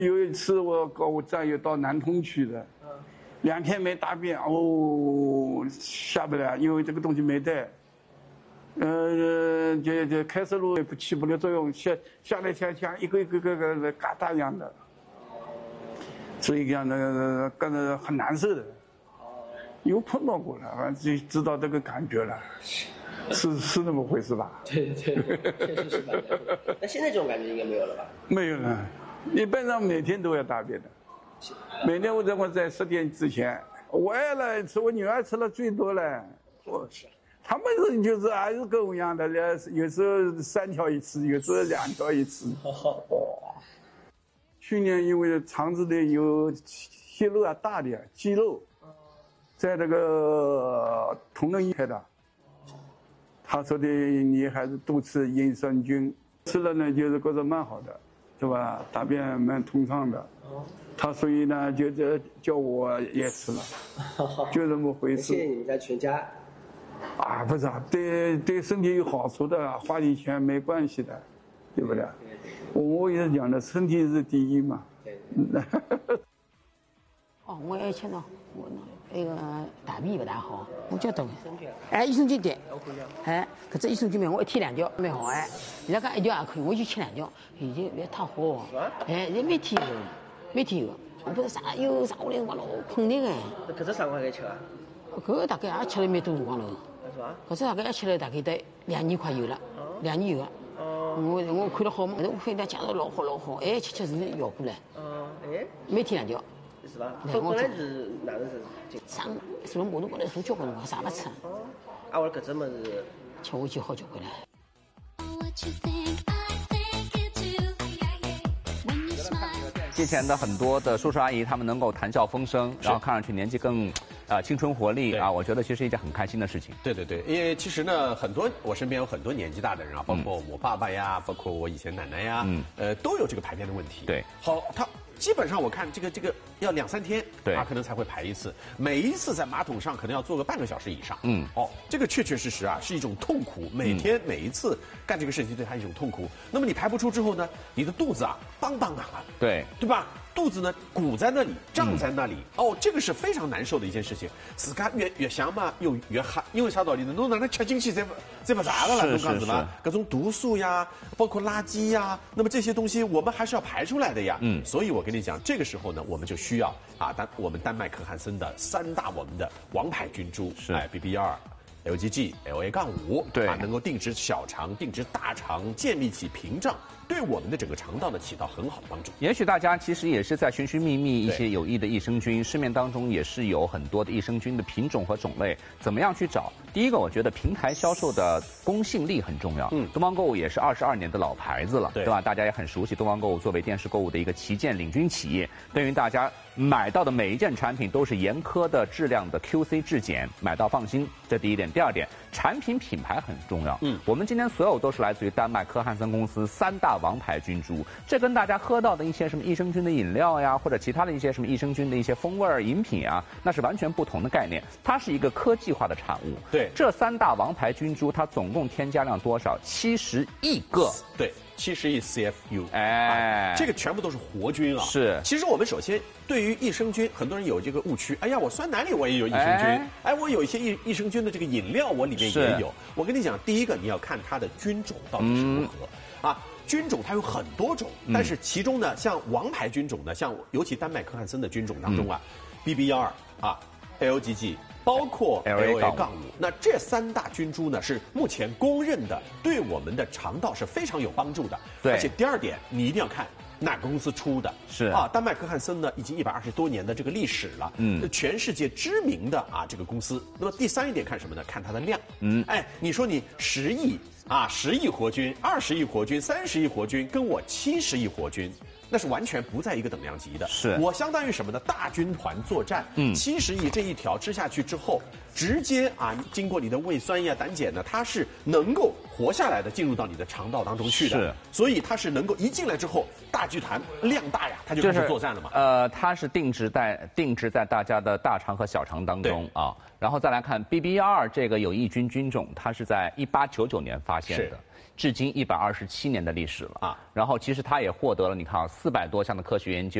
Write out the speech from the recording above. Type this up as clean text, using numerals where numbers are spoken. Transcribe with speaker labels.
Speaker 1: 有一次我战友到南通去的，2天没大便，下不来，因为这个东西没带。这开塞露也起不了作用，下来像一个疙瘩一样的，所以这样的感觉很难受的。有碰到过了，反正就知道这个感觉了，是那么回事吧？
Speaker 2: 对，确实是吧。那现在这种感觉应该没有了吧？
Speaker 1: 没有了，一般上每天都要大便的。每天我在10点之前，我爱了吃，我女儿吃了最多了。他们就是还是跟我一样的，有时候3条一次，有时候2条一次。去年因为肠子里有息肉大的肌肉，在那个同仁医开的，他说的你还是多吃益生菌，吃了呢就是觉得蛮好的，是吧？大便蛮通畅的。他所以呢就叫我也吃了，就这么回事。
Speaker 2: 谢谢你们家全家。
Speaker 1: 不是对身体有好处的，花点钱没关系的，对不对？我也是讲的，身体是第一嘛。
Speaker 3: 我以前呢，我那个大便不大好，我觉得，益生菌对，搿只益生菌我1天2条蛮好人家讲1条也可以，我就吃2条，已经别太好，人每天有，我不是有啥我来我老困难
Speaker 2: 搿只啥辰光开始吃啊？
Speaker 3: 搿大概也吃了蛮多辰光了。
Speaker 2: 是吧？
Speaker 3: 搿只大概一吃了大概得2年快有了，2年有了。我看了好嘛，我看人家介绍老好，吃是效果嘞。每天2条。
Speaker 2: 是吧？本来是哪能是？
Speaker 3: 上是龙马路高头坐交关辰光，啥不吃？
Speaker 2: 我搿只么是
Speaker 3: 吃下去好交关了。
Speaker 4: 之前的很多的叔叔阿姨，他们能够谈笑风生，然后看上去年纪更青春活力啊，我觉得其实是一件很开心的事情。
Speaker 5: 对，因为其实呢，我身边有很多年纪大的人啊，包括我爸爸呀，包括我以前奶奶呀，都有这个排便的问题。
Speaker 4: 对，
Speaker 5: 好，他基本上我看这个要2、3天，
Speaker 4: 对
Speaker 5: 可能才会排一次，每一次在马桶上可能要坐个半个小时以上。这个确实是一种痛苦，每天每一次干这个事情对他一种痛苦。那么你排不出之后呢，你的肚子梆梆啊，对吧？肚子呢鼓在那里，胀在那里，这个是非常难受的一件事情。自家越想嘛，又越吓，因为啥道理呢？侬让它吃进去，再不咋个了，侬讲是吧？各种毒素呀，包括垃圾呀，那么这些东西我们还是要排出来的呀。所以我跟你讲，这个时候呢，我们就需要我们丹麦可汗森的3大我们的王牌菌株，BB1、LGG、LA-5，对能够定植小肠、定植大肠，建立起屏障。对我们的整个肠道呢起到很好的帮助。
Speaker 4: 也许大家其实也是在寻寻觅觅一些有益的益生菌，市面当中也是有很多的益生菌的品种和种类，怎么样去找？第一个，我觉得平台销售的公信力很重要。东方购物也是22年的老牌子了，对吧？大家也很熟悉东方购物作为电视购物的一个旗舰领军企业，对于大家买到的每一件产品都是严苛的质量的 QC 质检，买到放心，这第一点。第二点，产品品牌很重要。我们今天所有都是来自于丹麦科汉森公司3大王牌菌株，这跟大家喝到的一些什么益生菌的饮料呀，或者其他的一些什么益生菌的一些风味饮品啊，那是完全不同的概念。它是一个科技化的产物。对，这3大王牌菌株，它总共添加量多少？70亿个。
Speaker 5: 对。70亿 CFU， 这个全部都是活菌啊。是，其实我们首先对于益生菌，很多人有这个误区。我酸奶里我也有益生菌，我有一些益生菌的这个饮料，我里面也有。我跟你讲，第一个你要看它的菌种到底是如何菌种它有很多种，但是其中呢，像王牌菌种呢，像尤其丹麦科汉森的菌种当中BB1LGG。包括 LA-5，那这3大菌株呢是目前公认的，对我们的肠道是非常有帮助的。而且第二点，你一定要看哪个公司出的。是丹麦科汉森呢已经120多年的这个历史了，全世界知名的这个公司。那么第3一点看什么呢？看它的量。你说你10亿10亿活菌、20亿活菌、30亿活菌，跟我70亿活菌。那是完全不在一个等量级的。是我相当于什么呢？大军团作战，70亿这一条吃下去之后，直接经过你的胃酸呀、胆碱呢，它是能够活下来的，进入到你的肠道当中去的。是，所以它是能够一进来之后，大剧团量大呀，它就开始作战了嘛。
Speaker 4: 它是定植在大家的大肠和小肠当中然后再来看 BB1这个有益菌菌种，它是在1899年发现的。 至今127年的历史了啊。然后其实它也获得了你看啊400多项的科学研究。